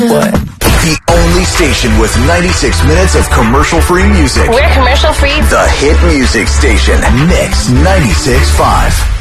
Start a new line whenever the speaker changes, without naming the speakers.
What?
The only station with 96 minutes of commercial-free music.
We're commercial-free.
The Hit Music Station. Mix 96.5.